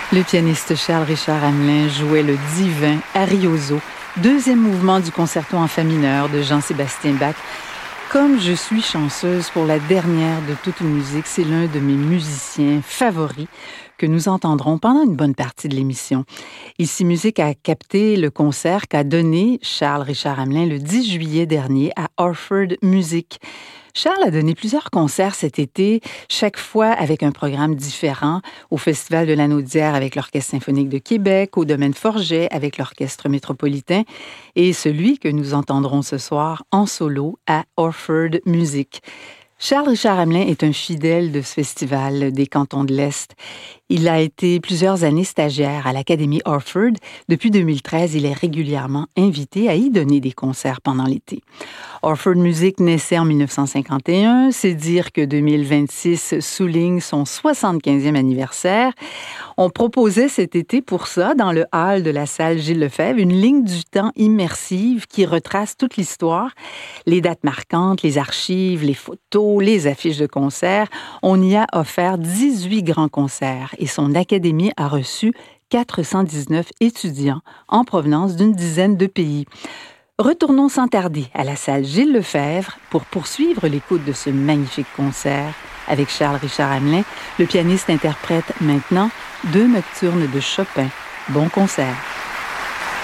Le pianiste Charles-Richard Hamelin jouait le divin Arioso, deuxième mouvement du concerto en fa mineur de Jean-Sébastien Bach. Comme je suis chanceuse pour la dernière de toute musique, c'est l'un de mes musiciens favoris que nous entendrons pendant une bonne partie de l'émission. Ici Musique a capté le concert qu'a donné Charles-Richard Hamelin le 10 juillet dernier à Orford Music. Charles a donné plusieurs concerts cet été, chaque fois avec un programme différent, au Festival de l'Anneau d'Hier avec l'Orchestre symphonique de Québec, au Domaine Forget avec l'Orchestre métropolitain et celui que nous entendrons ce soir en solo à Orford Music. Charles-Richard Hamelin est un fidèle de ce festival des cantons de l'Est. Il a été plusieurs années stagiaire à l'Académie Orford. Depuis 2013, il est régulièrement invité à y donner des concerts pendant l'été. Orford Music naissait en 1951. C'est dire que 2026 souligne son 75e anniversaire. On proposait cet été pour ça, dans le hall de la salle Gilles Lefebvre, une ligne du temps immersive qui retrace toute l'histoire, les dates marquantes, les archives, les photos, les affiches de concerts. On y a offert 18 grands concerts et son académie a reçu 419 étudiants en provenance d'une dizaine de pays. Retournons sans tarder à la salle Gilles Lefebvre pour poursuivre l'écoute de ce magnifique concert avec Charles-Richard Hamelin. Le pianiste interprète maintenant 2 nocturnes de Chopin. Bon concert!